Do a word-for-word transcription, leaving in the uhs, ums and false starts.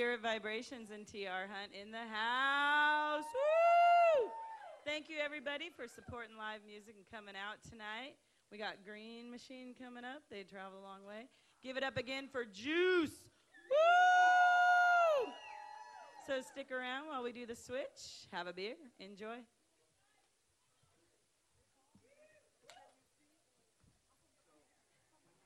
Spirit Vibrations and T R Hunt in the house. Woo! Thank you, everybody, for supporting live music and coming out tonight. We got Green Machine coming up. They travel a long way. Give it up again for Juice. Woo! So stick around while we do the switch. Have a beer. Enjoy.